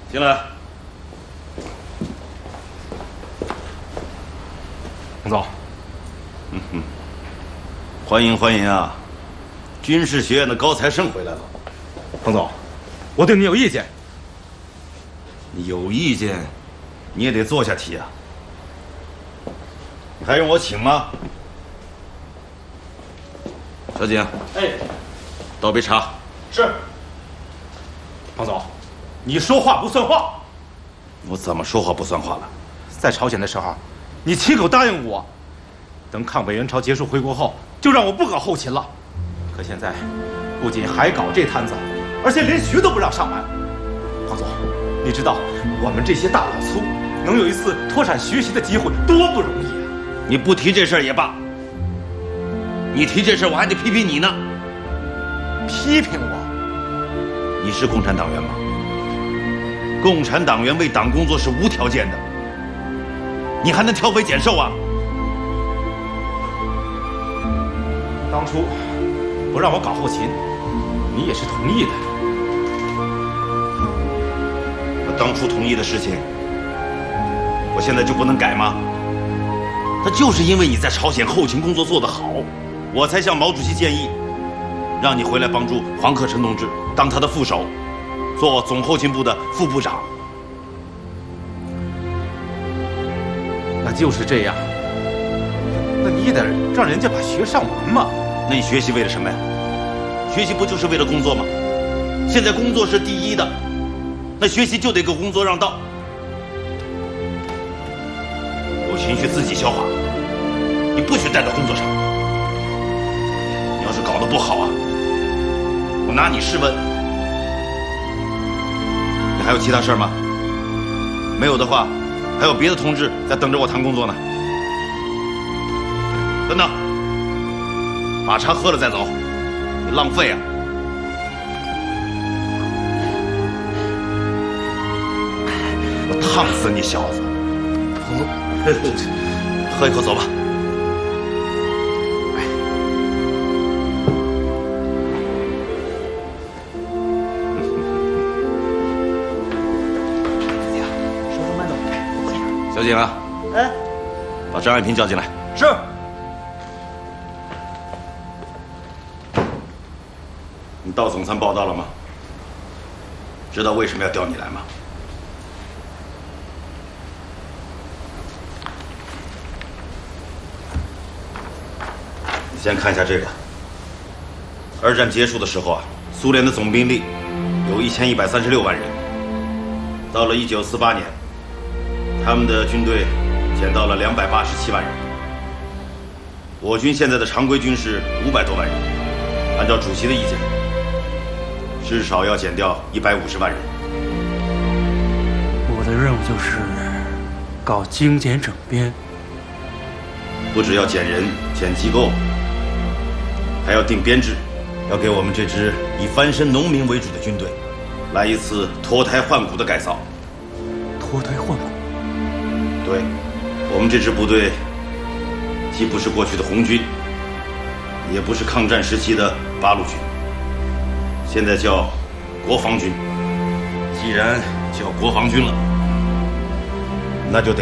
进来。 彭总， 欢迎欢迎啊！军事学院的高材生回来了。 彭总，我对你有意见。 你有意见，你也得坐下提啊。你还用我请吗？小景， 哎， 倒杯茶。 是。彭总，你说话不算话。 我怎么说话不算话了？ 在朝鲜的时候，你亲口答应我，等抗美援朝结束回国后，就让我不搞后勤了。可现在，不仅还搞这摊子，而且连学都不让上完。彭总，你知道我们这些大老粗能有一次脱产学习的机会多不容易啊！ 你不提这事儿也罢，你提这事儿我还得批评你呢。 批评我？ 你是共产党员吗？共产党员为党工作是无条件的，你还能挑肥拣瘦啊？ 当初不让我搞后勤，你也是同意的。 那当初同意的事情，我现在就不能改吗？那就是因为你在朝鲜后勤工作做得好，我才向毛主席建议，让你回来帮助黄克诚同志当他的副手，做总后勤部的副部长。 那就是这样，那你也得让人家把学上完嘛。 那你学习为了什么呀？学习不就是为了工作吗？现在工作是第一的，那学习就得给工作让道。有情绪自己消化，你不许带到工作上。你要是搞得不好啊，我拿你试问。你还有其他事儿吗？没有的话，还有别的同志在等着我谈工作呢。等等，把茶喝了再走，你浪费啊！我烫死你小子！喝一口走吧。小景啊， 哎， 把张爱萍叫进来。 是。 你到总参报道了吗？知道为什么要调你来吗？你先看一下这个。二战结束的时候啊，苏联的总兵力有1136万人。到了1948年，他们的军队减到了287万人。我军现在的常规军是500多万人，按照主席的意见，至少要减掉150万人。 我的任务就是搞精简整编， 不只要减人、减机构，还要定编制，要给我们这支以翻身农民为主的军队来一次脱胎换骨的改造。 脱胎换骨？ 对，我们这支部队既不是过去的红军，也不是抗战时期的八路军，现在叫国防军。既然叫国防军了，那就得